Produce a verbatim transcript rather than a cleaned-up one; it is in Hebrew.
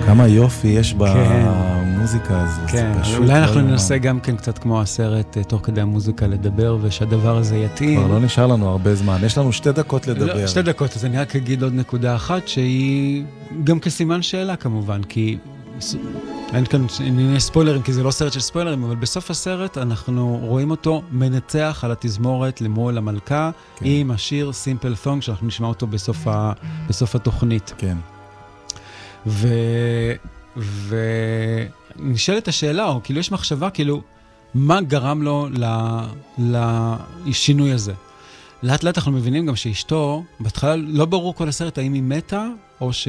כמה יופי יש במוזיקה הזאת. כן, אולי אנחנו ננסה גם כן קצת כמו הסרט, תוך כדי המוזיקה לדבר, ושהדבר הזה יתאים. כבר לא נשאר לנו הרבה זמן, יש לנו שתי דקות לדבר. שתי דקות, אז אני רק אגיד עוד נקודה אחת, שהיא גם כסימן שאלה כמובן, כי אין כאן ענייני ספוילרים, כי זה לא סרט של ספוילרים, אבל בסוף הסרט אנחנו רואים אותו מנצח על התזמורת למול המלכה, כן. עם השיר Simple Song, שאנחנו נשמע אותו בסוף, ה, בסוף התוכנית. כן. ו... ונשאלת השאלה, או כאילו יש מחשבה, כאילו, מה גרם לו לשינוי הזה? לאט לאט אנחנו מבינים גם שאשתו, בהתחלה לא ברור כל הסרט האם היא מתה, או ש...